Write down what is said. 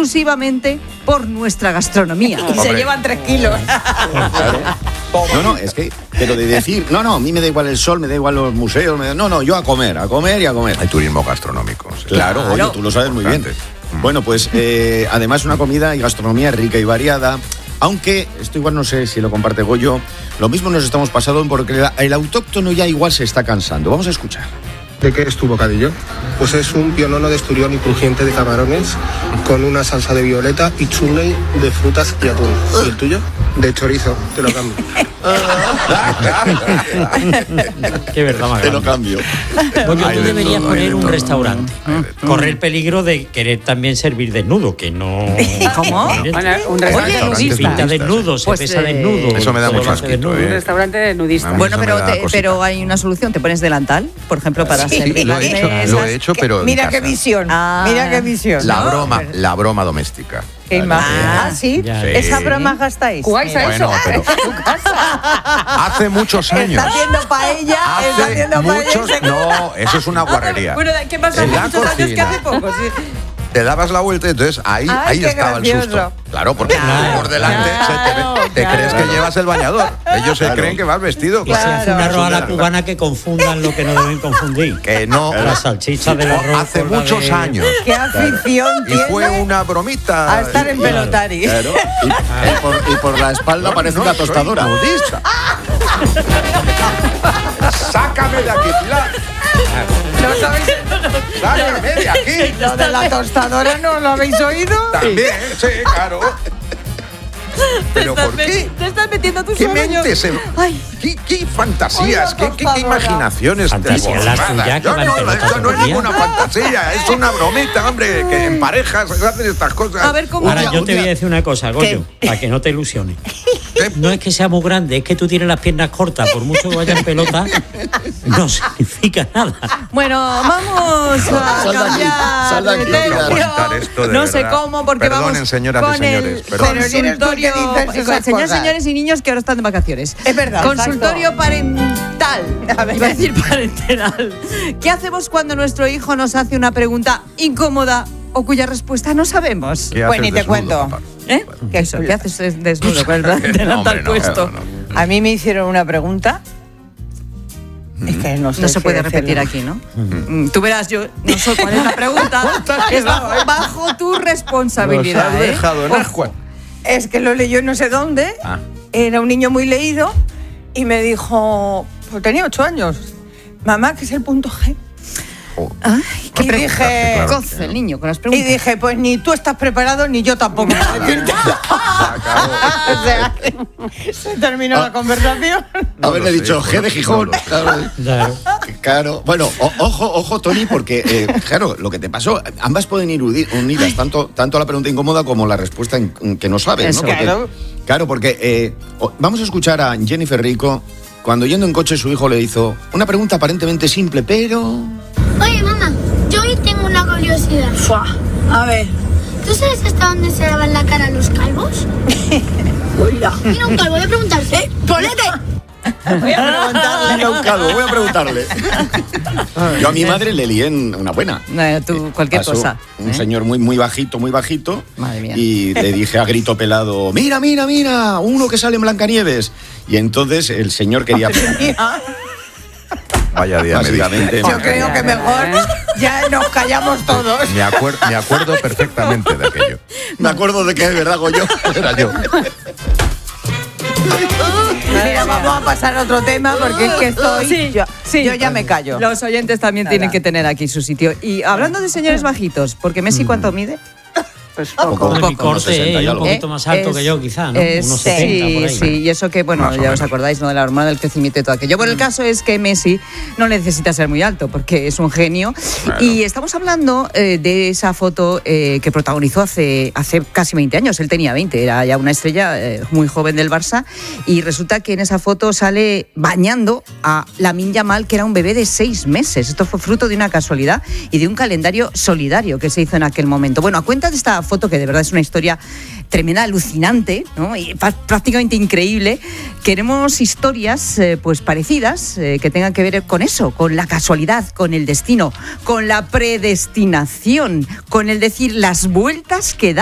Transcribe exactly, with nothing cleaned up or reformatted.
exclusivamente por nuestra gastronomía. Y se llevan tres kilos. Claro. No, no, es que, pero de decir, no, no, a mí me da igual el sol, me da igual los museos, me da, no, no, yo a comer, a comer y a comer. Hay turismo gastronómico. Sí. Claro, claro, oye, tú lo sabes muy bien. Bueno, pues eh, además una comida y gastronomía rica y variada, aunque esto igual no sé si lo comparte Goyo, lo mismo nos estamos pasando porque el autóctono ya igual se está cansando. Vamos a escuchar. ¿De qué es tu bocadillo? Pues es un pionono de esturión y crujiente de camarones con una salsa de violeta y chutney de frutas y atún. ¿Y el tuyo? De chorizo, te lo cambio. Qué verdad más grande. Te lo cambio. Porque tú deberías todo, poner un todo. restaurante. Corre el peligro de querer también servir desnudo, que no... ¿Cómo? Bueno, un Oye, restaurante nudista. Pinta desnudo, se Pues, pesa eh, desnudo. Eso me da se mucho lo hace asquito, desnudo. eh. Un restaurante nudista. A mí Bueno, eso me pero, da te- cosita. pero hay una solución. Te pones delantal, por ejemplo, para Sí, servir lo las he hecho, mesas. lo he hecho, pero en Mira qué casa. visión. Ah. Mira qué visión. La ¿no? broma, la broma doméstica. Qué imagen. Ah, Ah, sí. ya. Sí. ¿Esa broma gastáis? ¿Jugáis a Bueno, eso? pero hace muchos años. Está haciendo paella. Está Hace haciendo paella. muchos. No, eso es una guarrería. Bueno, ¿qué pasa? En la Muchos años que cocina. hace poco. Sí. Te dabas la vuelta y entonces ahí, Ay, ahí qué estaba el gracioso. susto. Claro, porque Claro, por delante claro, se te, ve- te claro. crees que llevas el bañador. Ellos se Claro. creen que vas vestido. Que se hace Claro. una arroz a la Claro. cubana que confundan lo que no deben confundir. Que no. La salchicha del arroz. Hace con la muchos de- años. Qué afición Y tiene fue una bromita. a estar en Claro. pelotari. Claro. Y, y por, y por la espalda parece No una soy tostadora. nudista. Sácame de aquí, Pilar. ¿No sabéis? Sácame de aquí. Lo de la tostadora no lo habéis oído. También, sí, claro. ¿Pero por qué? Te estás metiendo tú ¿Qué solo. yo- mentes? se- Ay. ¿Qué, qué fantasías? Oiga, ¿Qué, qué, qué tostadora. imaginaciones? Fantasías las desbordadas? tuyas que Yo van no, pelotas eso no es todo el día. ninguna fantasía, es una bromita, hombre, que en parejas se hacen estas cosas. A ver, ¿cómo? Ahora, Un yo día- te voy a decir una cosa, Goyo, para que no te ilusiones. No es que sea muy grande, es que tú tienes las piernas cortas, por mucho que vaya en pelota, no significa nada. Bueno, vamos a Sal de aquí, cambiar sal de de aquí, No puedo tercio. aguantar esto, de No sé verdad. cómo, porque Perdonen, vamos señoras y con señores, el perdonen. Pero si eres tú que consultorio, dices esas con- señores, cosas. señores y niños que ahora están de vacaciones. Es verdad, Consultorio exacto. parental. A ver. Iba a decir parenteral. ¿Qué hacemos cuando nuestro hijo nos hace una pregunta incómoda o cuya respuesta no sabemos? ¿Qué Pues haces ni te desnudo, cuento. papá? ¿Eh? ¿Qué, eso? ¿Qué haces desnudo con el delantal Hombre, no, puesto? no, no. A mí me hicieron una pregunta. Es que no, sé No se si puede decirlo. repetir aquí, ¿no? Mm, Tú verás, yo no sé cuál es la pregunta. Es bajo, bajo tu responsabilidad. Nos has ¿eh? dejado en Ojo. ascuas. Es que lo leyó no sé dónde. Ah. Era un niño muy leído y me dijo, pues tenía ocho años, mamá, ¿qué es el punto G? Oh. Ay, qué Y pre- dije- qué coce el niño con las Y preguntas. dije, pues ni tú estás preparado ni yo tampoco. para decirte. O sea, se terminó la conversación. Haberle lo sé, dicho G de bueno, Gijón. no lo sé. Claro. Claro. Claro, bueno, o- ojo, ojo, Tony, porque, eh, claro, lo que te pasó, ambas pueden ir udi- unidas, tanto, tanto la pregunta incómoda como la respuesta en- que no sabes, Eso. ¿no? Porque- Claro. Claro, porque eh, o- vamos a escuchar a Jennifer Rico cuando yendo en coche su hijo le hizo una pregunta aparentemente simple, pero... Oye, mamá, yo hoy tengo una curiosidad. A ver. ¿Tú sabes hasta dónde se lavan la cara los calvos? Hola. Mira un calvo, voy a preguntarte. ¡Eh, ¡Polete! Voy a preguntarle. Mira un calvo, voy a preguntarle. Yo a mi madre le lié en una buena. No, tú, cualquier Pasó cosa. Un ¿eh? señor muy, muy bajito, muy bajito. Madre mía. Y le dije a grito pelado, mira, mira, mira, uno que sale en Blancanieves. Y entonces el señor quería... Vaya día, me diste. Básicamente. Yo creo que mejor ya nos callamos todos. Me, acuer- me acuerdo perfectamente de aquello. Me acuerdo de que es verdad, Goyo. Era yo. Mira, vamos a pasar a otro tema porque es que estoy. Sí, yo, sí. yo ya me callo. Los oyentes también Nada. tienen que tener aquí su sitio. Y hablando de señores bajitos, porque Messi, ¿cuánto mide? Pues poco. Con mi Poco, unos corte, sesenta y eh, un algo. poquito más alto Es- que yo, quizá, ¿no? es- Unos setenta sí, por ahí. sí, y eso que, bueno, Más o ya os menos. acordáis, ¿no? De la hormona del crecimiento y todo aquello. Bueno, el caso es que Messi no necesita ser muy alto porque es un genio. Claro. Y estamos hablando eh, de esa foto eh, que protagonizó hace, hace casi veinte años. Él tenía veinte, era ya una estrella eh, muy joven del Barça. Y resulta que en esa foto sale bañando a Lamine Yamal, que era un bebé de seis meses. Esto fue fruto de una casualidad y de un calendario solidario que se hizo en aquel momento. Bueno, a cuenta de esta foto, que de verdad es una historia tremenda, alucinante, ¿no? Y pa- prácticamente increíble, queremos historias eh, pues parecidas eh, que tengan que ver con eso, con la casualidad, con el destino, con la predestinación, con el decir las vueltas que da